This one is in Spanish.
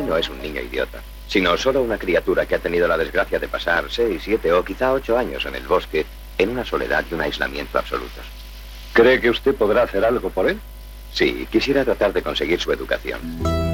no es un niño idiota, sino solo una criatura que ha tenido la desgracia de pasar 6, 7 o quizá 8 años en el bosque, en una soledad y un aislamiento absolutos. ¿Cree que usted podrá hacer algo por él? Sí, quisiera tratar de conseguir su educación.